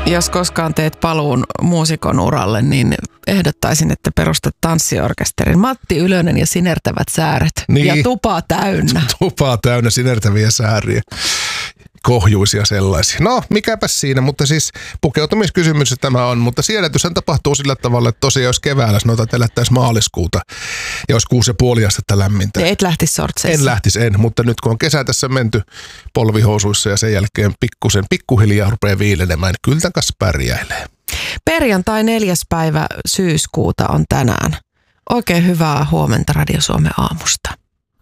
Jos koskaan teet paluun muusikon uralle, niin ehdottaisin, että perustat tanssiorkesterin. Matti Ylönen ja Sinertävät sääret. Niin. Ja tupaa täynnä. Tupaa täynnä sinertäviä sääriä. Kohjuisia sellaisia. No, mikäpäs siinä, mutta siis pukeutumiskysymys tämä on, mutta siedätyshän tapahtuu sillä tavalla, että tosiaan jos keväällä sanotaan, että elättäisiin maaliskuuta ja jos 6,5 astetta lämmintä. Ja et lähtisi sortseissa. En lähtisi, nyt kun on kesä tässä menty polvihousuissa ja sen jälkeen pikkuhiljaa rupeaa viilenemään, niin kyllä tämän kanssa pärjäilee. Perjantai 4. päivä syyskuuta on tänään. Oikein hyvää huomenta Radio Suomen aamusta.